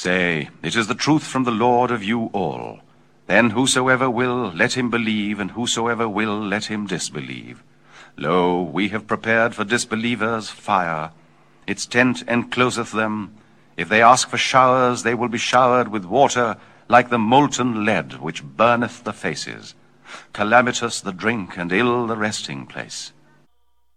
Say, it is the truth from the Lord of you all. Then whosoever will, let him believe, and whosoever will, let him disbelieve. Lo, we have prepared for disbelievers fire. Its tent encloseth them. If they ask for showers, they will be showered with water, like the molten lead which burneth the faces. Calamitous the drink, and ill the resting place.